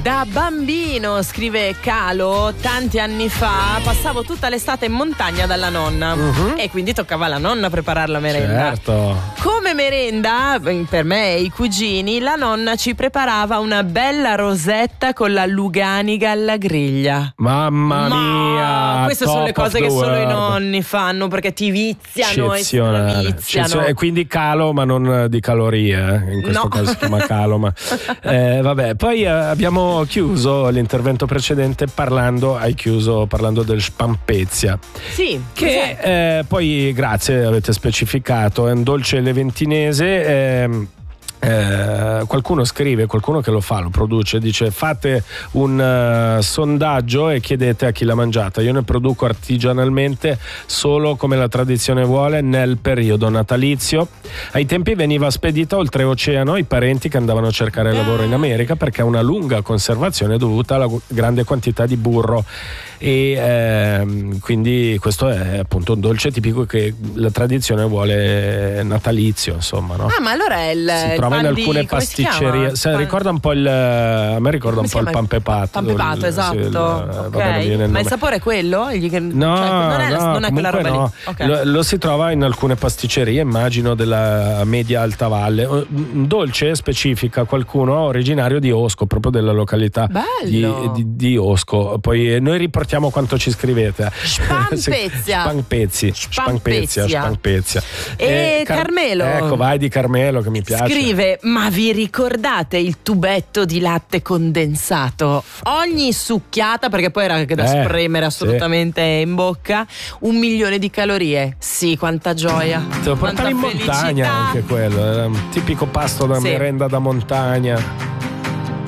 Da bambino, scrive Calo, tanti anni fa passavo tutta l'estate in montagna dalla nonna e quindi toccava alla nonna preparare la merenda. Certo. Come merenda, per me e i cugini, la nonna ci preparava una bella rosetta con la luganica alla griglia. Mamma mia! Queste sono le cose che solo i nonni fanno perché ti viziano e viziano. E quindi calo, ma non di calorie, in questo caso si chiama calo, ma vabbè. Poi abbiamo chiuso l'intervento precedente parlando del Spampezia. Sì. Che poi, grazie, avete specificato, è un dolce leventinese. Qualcuno scrive, qualcuno che lo produce, dice: fate un sondaggio e chiedete a chi l'ha mangiata. Io ne produco artigianalmente solo come la tradizione vuole nel periodo natalizio. Ai tempi veniva spedita oltreoceano ai parenti che andavano a cercare lavoro in America, perché ha una lunga conservazione dovuta alla grande quantità di burro, e quindi questo è appunto un dolce tipico che la tradizione vuole natalizio, insomma, no? Ma allora è si trova in alcune pasticcerie. Ricorda un po' a me ricorda un po' il panpepato. Panpepato, esatto. Ma il sapore è quello? Non è quella roba lì. Okay. Lo si trova in alcune pasticcerie, immagino della media alta valle. Un dolce specifica qualcuno originario di Osco, proprio della località di Osco. Poi noi riportiamo quanto ci scrivete. Spampezia. E Carmelo. Ecco, vai di Carmelo che mi piace. Scrive: ma vi ricordate il tubetto di latte condensato? Ogni succhiata, perché poi era anche da spremere assolutamente in bocca, 1 milione di calorie. Sì, quanta gioia. Te lo portavi in montagna anche quello. Era un tipico pasto da merenda da montagna.